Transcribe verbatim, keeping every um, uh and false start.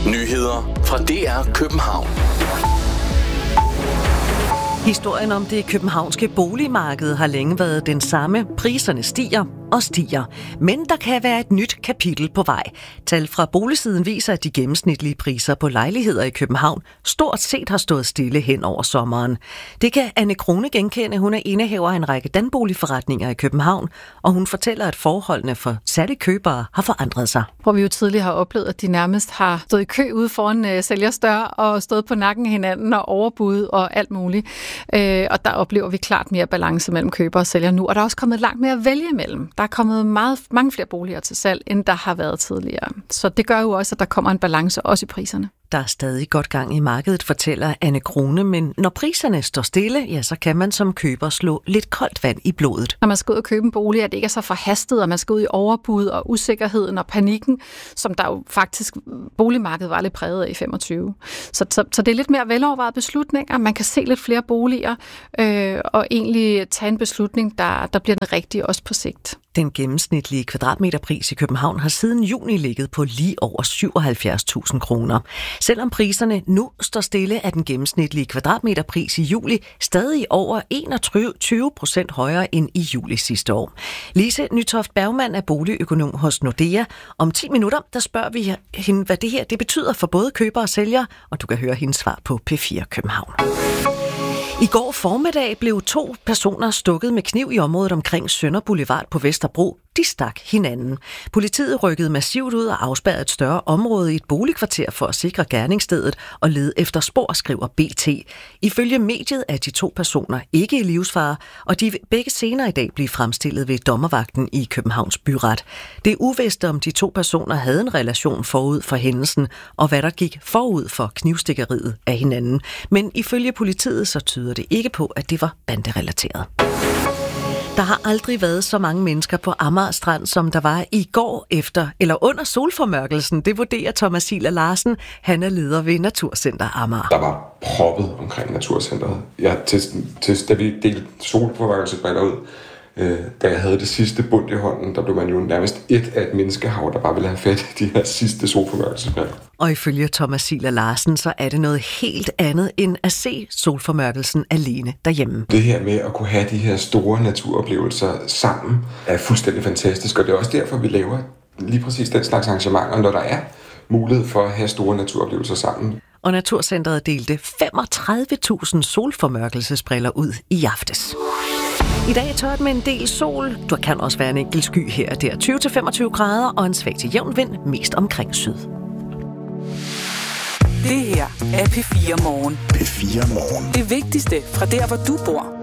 Nyheder fra D R København. Historien om det københavnske boligmarked har længe været den samme. Priserne stiger og stiger. Men der kan være et nyt kapitel på vej. Tal fra Boligsiden viser, at de gennemsnitlige priser på lejligheder i København stort set har stået stille hen over sommeren. Det kan Anne Krone genkende. Hun er indehaver af en række danboligforretninger i København, og hun fortæller, at forholdene for særlige købere har forandret sig. Hvor vi jo tidligere har oplevet, at de nærmest har stået i kø ude foran øh, sælgers dør og stået på nakken af hinanden og overbud og alt muligt. Øh, og der oplever vi klart mere balance mellem køber og sælger nu, og der er også kommet langt mere at vælge imellem. Der er kommet meget, mange flere boliger til salg, end der har været tidligere. Så det gør jo også, at der kommer en balance også i priserne. Der er stadig godt gang i markedet, fortæller Anne Krone, men når priserne står stille, ja, så kan man som køber slå lidt koldt vand i blodet. Når man skal ud og købe en bolig, at det ikke er så forhastet, og man skal ud i overbud og usikkerheden og panikken, som der jo faktisk boligmarkedet var lidt præget af i femogtyve. Så, så, så det er lidt mere velovervejet beslutninger. Man kan se lidt flere boliger øh, og egentlig tage en beslutning, der, der bliver den rigtige også på sigt. Den gennemsnitlige kvadratmeterpris i København har siden juni ligget på lige over syvoghalvfjerds tusind kroner. Selvom priserne nu står stille, er den gennemsnitlige kvadratmeterpris i juli stadig over enogtyve procent højere end i juli sidste år. Lise Nytoft Bergmann er boligøkonom hos Nordea. Om ti minutter der spørger vi hende, hvad det her det betyder for både køber og sælger, og du kan høre hendes svar på P fire København. I går formiddag blev to personer stukket med kniv i området omkring Sønder Boulevard på Vesterbro. De stak hinanden. Politiet rykkede massivt ud og afspærrede et større område i et boligkvarter for at sikre gerningsstedet og lede efter spor, skriver B T. Ifølge mediet er de to personer ikke i livsfare, og de vil begge senere i dag blive fremstillet ved dommervagten i Københavns Byret. Det er uvist, om de to personer havde en relation forud for hændelsen, og hvad der gik forud for knivstikkeriet af hinanden. Men ifølge politiet så tyder det ikke på, at det var banderelateret. Der har aldrig været så mange mennesker på Amager Strand, som der var i går efter eller under solformørkelsen. Det vurderer Thomas Siler Larsen. Han er leder ved Naturcenter Amager. Der var proppet omkring Naturcenteret. Ja, til, til, da vi delte solformørkelsesbriller ud, øh, da jeg havde det sidste bund i hånden, der blev man jo nærmest et af et menneskehav, der bare ville have fat i de her sidste solformørkelsesbriller. Og ifølge Thomas Siler Larsen, så er det noget helt andet end at se solformørkelsen alene derhjemme. Det her med at kunne have de her store naturoplevelser sammen er fuldstændig fantastisk, og det er også derfor, vi laver lige præcis den slags arrangementer, når der er mulighed for at have store naturoplevelser sammen. Og Naturcenteret delte femogtredive tusind solformørkelsesbriller ud i aftes. I dag er tørt med en del sol. Du kan også være en enkelt sky her og der. tyve til femogtyve grader og en svag til jævn vind, mest omkring syd. Det her er P fire Morgen. P fire Morgen. Det vigtigste fra der, hvor du bor.